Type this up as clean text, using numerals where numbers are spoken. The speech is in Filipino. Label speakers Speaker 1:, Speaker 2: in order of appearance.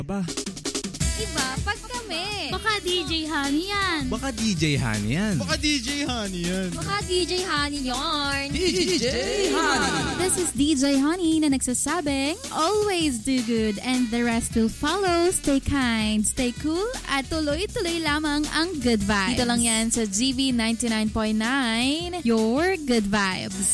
Speaker 1: ba?
Speaker 2: Iba pag kami.
Speaker 3: Baka DJ Honey yan.
Speaker 1: Baka DJ Honey yan.
Speaker 4: Baka DJ Honey yan.
Speaker 2: Baka DJ Honey yarn.
Speaker 1: DJ Honey!
Speaker 3: This is DJ Honey na nagsasabing, always do good and the rest will follow. Stay kind, stay cool, at tuloy-tuloy lamang ang good vibes. Dito lang yan sa GB 99.9, your good vibes.